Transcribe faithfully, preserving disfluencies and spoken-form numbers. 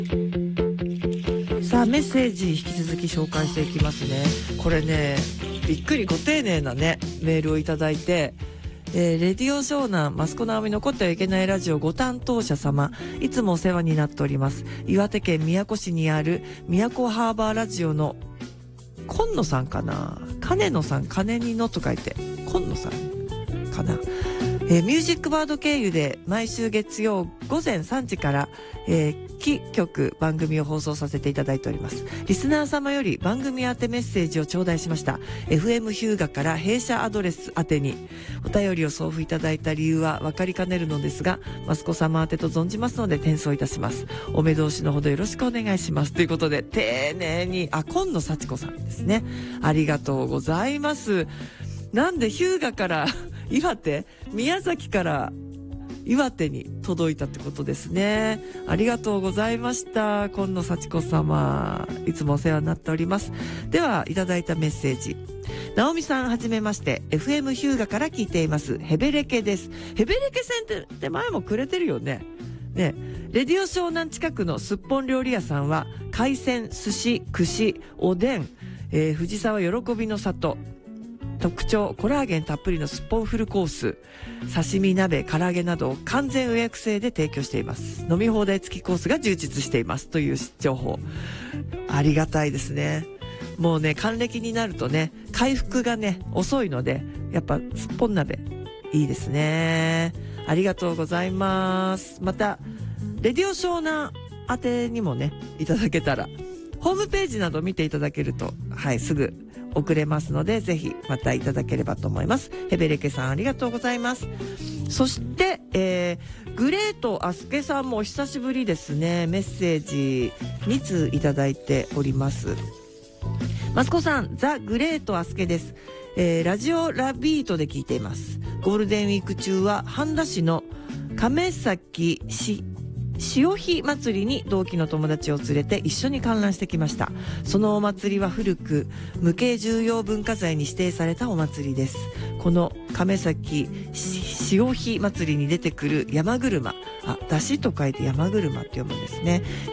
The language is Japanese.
さあメッセージ引き続き紹介していきますね。これねびっくりご丁寧なねメールをいただいて、えー、レディオ湘南マスコ直美残ってはいけないラジオご担当者様、いつもお世話になっております。岩手県宮古市にある宮古ハーバーラジオの今野さんかな、金野さん、金にのと書いて今野さんかな、えー、ミュージックバード経由で毎週月曜午前さんじから、えー、キ局番組を放送させていただいております。リスナー様より番組宛てメッセージを頂戴しました。 エフエム ヒューガから弊社アドレス宛てにお便りを送付いただいた理由は分かりかねるのですが、マスコ様宛てと存じますので転送いたします。お目通しのほどよろしくお願いしますということで、丁寧に、あ、今野幸子さんですね。ありがとうございます。なんでヒューガから岩手、宮崎から岩手に届いたってことですね。ありがとうございました。今野幸子様、いつもお世話になっております。では、いただいたメッセージ。直美さんはじめまして、 エフエム ヒューガから聞いていますヘベレケです。ヘベレケ線って前もくれてるよね。ね、レディオ湘南近くのすっぽん料理屋さんは海鮮、寿司、串、おでん、えー、藤沢喜びの里、特徴コラーゲンたっぷりのすっぽんフルコース、刺身、鍋、唐揚げなどを完全予約制で提供しています。飲み放題付きコースが充実していますという情報、ありがたいですね。もうね、還暦になるとね、回復がね遅いので、やっぱすっぽん鍋いいですね。ありがとうございます。またレディオ湘南宛てにもねいただけたら、ホームページなど見ていただけると、はい、すぐ送れますので、ぜひまたいただければと思います。ヘベレケさん、ありがとうございます。そして、えー、グレートアスケさんもお久しぶりですね。メッセージに通いただいております。マスコさん、ザ・グレートアスケです。えー、ラジオラビートで聞いています。ゴールデンウィーク中は半田市の亀崎市潮干祭りに同期の友達を連れて一緒に観覧してきました。そのお祭りは古く無形重要文化財に指定されたお祭りです。この亀崎潮干祭りに出てくる山車、あ、出汁と書いて山車って読むんですね。